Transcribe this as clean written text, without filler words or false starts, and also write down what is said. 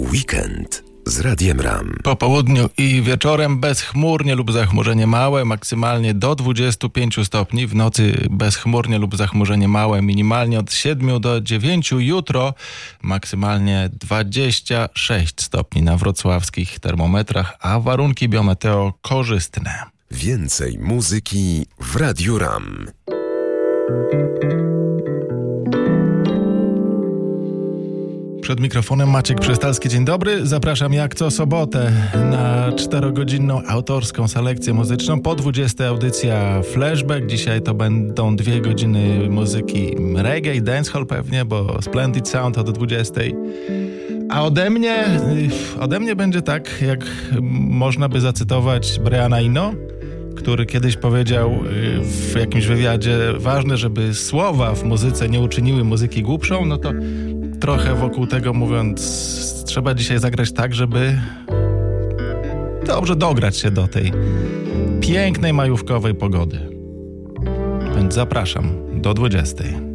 Weekend z Radiem RAM. Po południu i wieczorem bezchmurnie lub zachmurzenie małe, maksymalnie do 25 stopni. W nocy bezchmurnie lub zachmurzenie małe, minimalnie od 7 do 9. Jutro maksymalnie 26 stopni na wrocławskich termometrach, a warunki biometeo korzystne. Więcej muzyki w Radiu RAM. Przed mikrofonem Maciek Przystalski. Dzień dobry. Zapraszam jak co sobotę na 4-godzinną autorską selekcję muzyczną. Po 20 audycja Flashback. Dzisiaj to będą 2 godziny muzyki reggae, dancehall pewnie, bo Splendid Sound od 20. A ode mnie będzie tak, jak można by zacytować Briana Eno, który kiedyś powiedział w jakimś wywiadzie: ważne, żeby słowa w muzyce nie uczyniły muzyki głupszą. No to trochę wokół tego mówiąc, trzeba dzisiaj zagrać tak, żeby dobrze dograć się do tej pięknej majówkowej pogody. Więc zapraszam do 20.